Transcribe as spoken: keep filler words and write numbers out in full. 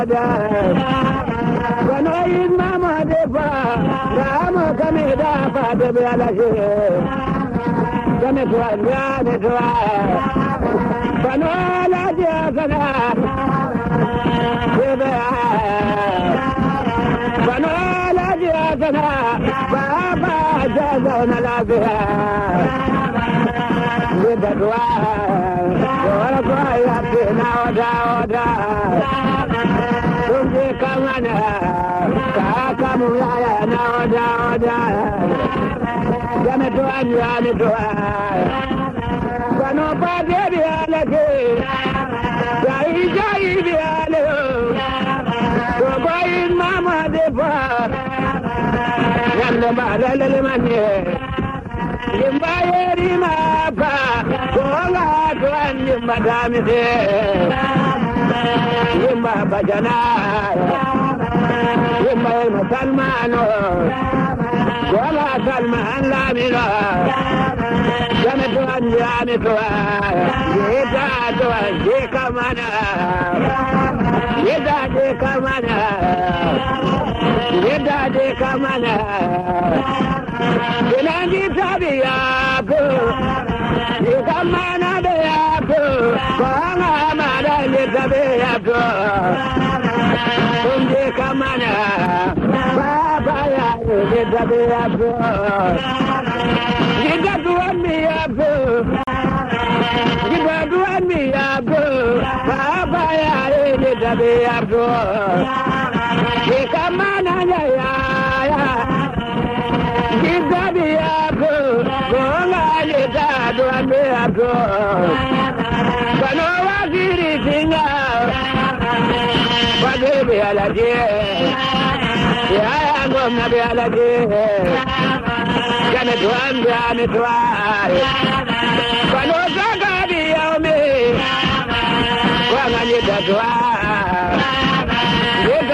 Wanoyin mama defa, rama kame da fata biyalashe. Kame tuwa ne tuwa, wano lafiya sana. Bebe wano lafiya sana, baba ja zauna lafiya. Bebe tuwa, wala tuwa ya fi na wada wada. Tunje kamana, kaka mulaya na wada wada. Jame tuwa jame tuwa, wano pa debi alake. Jai jai biale, Gogoyin mama defa, Yanda ba lalale manye, Yimba yeri mapa, Goga tuan yimba damide, Yimba bajana, Yimba yimba salmano, Goga salman lamino, Jame tuan jame tuan, Yeta tuan jeka mana, Yeda jeka mana, Yeda jeka mana, Yenangi tabiyaku, Yeka mana beyaku, Kanga mana yeta beyaku, Jeka mana, Baba ya yeta beyaku, Yeda tuan beyaku, Yeda tuan beyaku, Baba ya yeta beyaku, Yeka mana ya ya, Yeda beyaku, Konga yeta tuan beyaku, Kano waziri singa, Waziri biyalaje, Ya ya ngomna biyalaje, Jame tuan jame tuan, Kano zaga biyaume, Wanga yeta tuan.